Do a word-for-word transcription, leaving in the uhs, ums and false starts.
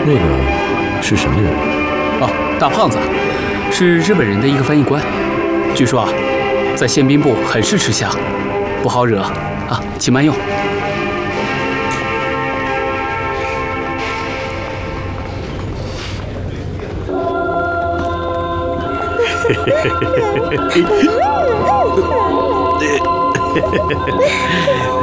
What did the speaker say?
那个是什么人？ 哦，大胖子，是日本人的一个翻译官。据说啊，在宪兵部很是吃香，不好惹啊，请慢用。嘿嘿嘿嘿嘿嘿。